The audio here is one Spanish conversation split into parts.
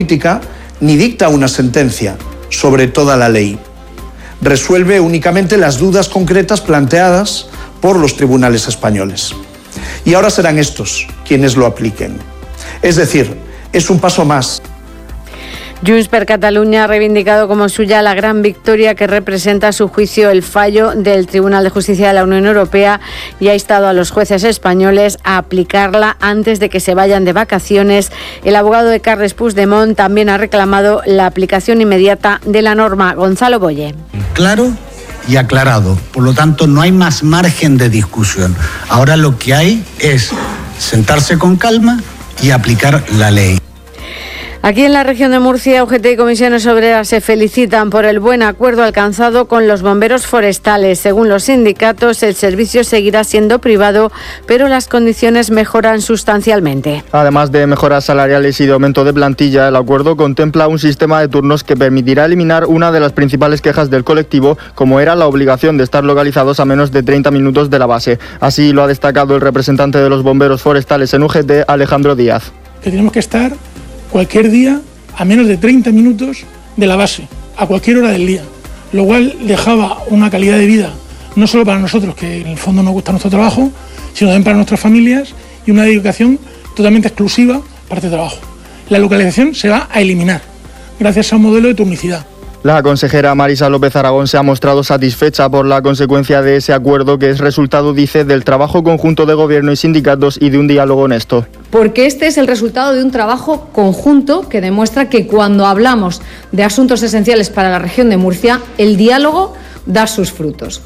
política ni dicta una sentencia sobre toda la ley. Resuelve únicamente las dudas concretas planteadas por los tribunales españoles. Y ahora serán estos quienes lo apliquen. Es decir, es un paso más. Junts per Catalunya ha reivindicado como suya la gran victoria que representa a su juicio el fallo del Tribunal de Justicia de la Unión Europea y ha instado a los jueces españoles a aplicarla antes de que se vayan de vacaciones. El abogado de Carles Puigdemont también ha reclamado la aplicación inmediata de la norma. Gonzalo Boye. Claro y aclarado, por lo tanto no hay más margen de discusión. Ahora lo que hay es sentarse con calma y aplicar la ley. Aquí en la región de Murcia, UGT y Comisiones Obreras se felicitan por el buen acuerdo alcanzado con los bomberos forestales. Según los sindicatos, el servicio seguirá siendo privado, pero las condiciones mejoran sustancialmente. Además de mejoras salariales y de aumento de plantilla, el acuerdo contempla un sistema de turnos que permitirá eliminar una de las principales quejas del colectivo, como era la obligación de estar localizados a menos de 30 minutos de la base. Así lo ha destacado el representante de los bomberos forestales en UGT, Alejandro Díaz. Que tenemos que estar cualquier día a menos de 30 minutos de la base, a cualquier hora del día, lo cual dejaba una calidad de vida no solo para nosotros, que en el fondo nos gusta nuestro trabajo, sino también para nuestras familias y una dedicación totalmente exclusiva para este trabajo. La localización se va a eliminar gracias a un modelo de turnicidad. La consejera Marisa López Aragón se ha mostrado satisfecha por la consecuencia de ese acuerdo, que es resultado, dice, del trabajo conjunto de gobierno y sindicatos y de un diálogo honesto. Porque este es el resultado de un trabajo conjunto que demuestra que cuando hablamos de asuntos esenciales para la región de Murcia, el diálogo da sus frutos.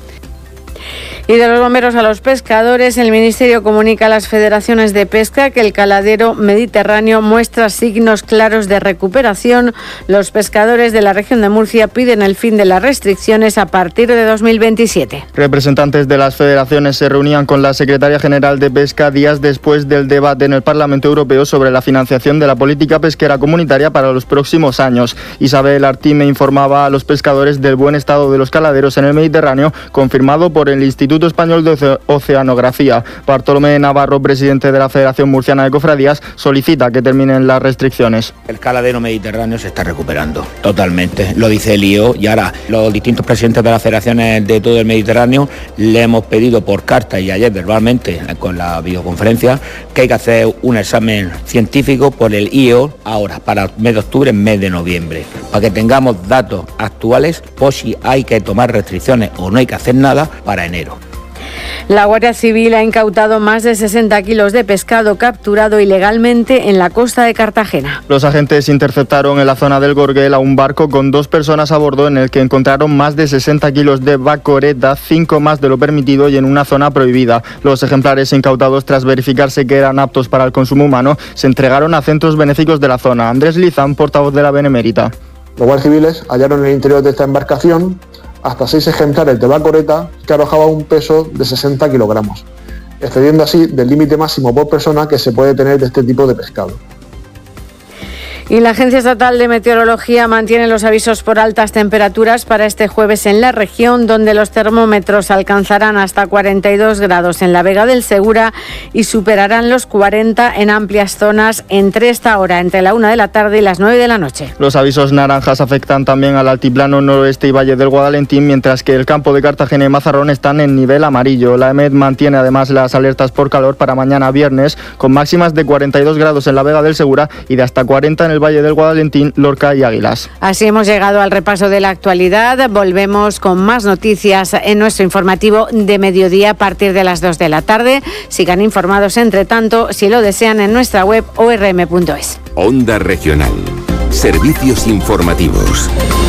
Y de los bomberos a los pescadores, el Ministerio comunica a las federaciones de pesca que el caladero mediterráneo muestra signos claros de recuperación. Los pescadores de la región de Murcia piden el fin de las restricciones a partir de 2027. Representantes de las federaciones se reunían con la secretaria general de Pesca días después del debate en el Parlamento Europeo sobre la financiación de la política pesquera comunitaria para los próximos años. Isabel Artime informaba a los pescadores del buen estado de los caladeros en el Mediterráneo, confirmado por el Instituto Español de Oceanografía. Bartolomé Navarro, presidente de la Federación Murciana de Cofradías, solicita que terminen las restricciones. El caladero mediterráneo se está recuperando totalmente, lo dice el IO, y ahora los distintos presidentes de las federaciones de todo el Mediterráneo le hemos pedido por carta y ayer verbalmente con la videoconferencia que hay que hacer un examen científico por el IO ahora, para el mes de octubre, mes de noviembre, para que tengamos datos actuales por si hay que tomar restricciones o no hay que hacer nada para enero. La Guardia Civil ha incautado más de 60 kilos de pescado capturado ilegalmente en la costa de Cartagena. Los agentes interceptaron en la zona del Gorguel a un barco con 2 personas a bordo, en el que encontraron más de 60 kilos de bacoreta, 5 más de lo permitido y en una zona prohibida. Los ejemplares incautados, tras verificarse que eran aptos para el consumo humano, se entregaron a centros benéficos de la zona. Andrés Lizán, portavoz de la Benemérita. Los guardias civiles hallaron en el interior de esta embarcación hasta 6 ejemplares de bacoreta que arrojaban un peso de 60 kilogramos, excediendo así del límite máximo por persona que se puede tener de este tipo de pescado. Y la Agencia Estatal de Meteorología mantiene los avisos por altas temperaturas para este jueves en la región, donde los termómetros alcanzarán hasta 42 grados en la Vega del Segura y superarán los 40 en amplias zonas entre esta hora, entre la 1 de la tarde y las 9 de la noche. Los avisos naranjas afectan también al altiplano noroeste y Valle del Guadalentín, mientras que el campo de Cartagena y Mazarrón están en nivel amarillo. La EMET mantiene además las alertas por calor para mañana viernes, con máximas de 42 grados en la Vega del Segura y de hasta 40 en el Valle del Guadalentín, Lorca y Águilas. Así hemos llegado al repaso de la actualidad. Volvemos con más noticias en nuestro informativo de mediodía a partir de las 2 de la tarde. Sigan informados, entre tanto, si lo desean, en nuestra web orm.es. Onda Regional. Servicios informativos.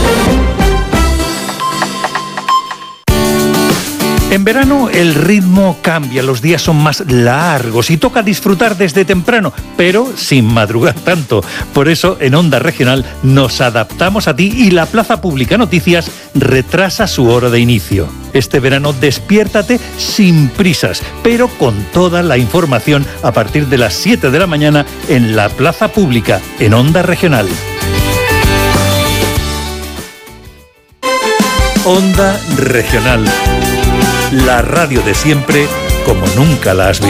En verano el ritmo cambia, los días son más largos y toca disfrutar desde temprano, pero sin madrugar tanto. Por eso en Onda Regional nos adaptamos a ti y la Plaza Pública Noticias retrasa su hora de inicio. Este verano despiértate sin prisas, pero con toda la información a partir de las 7 de la mañana en la Plaza Pública, en Onda Regional. Onda Regional. La radio de siempre, como nunca la has visto.